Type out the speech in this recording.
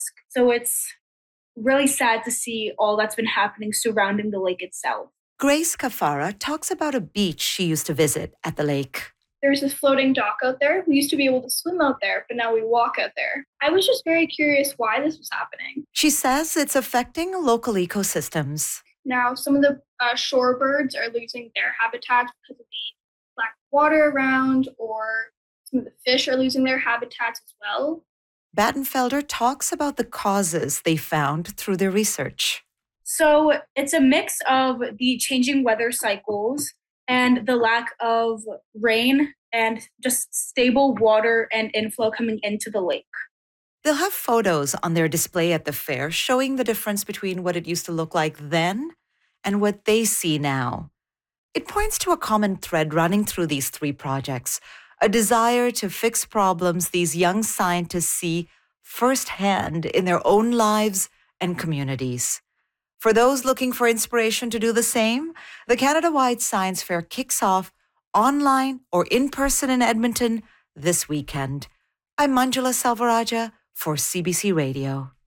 So it's really sad to see all that's been happening surrounding the lake itself. Grace Kafara talks about a beach she used to visit at the lake. There's this floating dock out there. We used to be able to swim out there, but now we walk out there. I was just very curious why this was happening. She says it's affecting local ecosystems. Now, some of the shorebirds are losing their habitats because of the lack of water around, or some of the fish are losing their habitats as well. Battenfelder talks about the causes they found through their research. So it's a mix of the changing weather cycles and the lack of rain and just stable water and inflow coming into the lake. They'll have photos on their display at the fair showing the difference between what it used to look like then and what they see now. It points to a common thread running through these three projects, a desire to fix problems these young scientists see firsthand in their own lives and communities. For those looking for inspiration to do the same, the Canada-wide Science Fair kicks off online or in person in Edmonton this weekend. I'm Manjula Salvaraja for CBC Radio.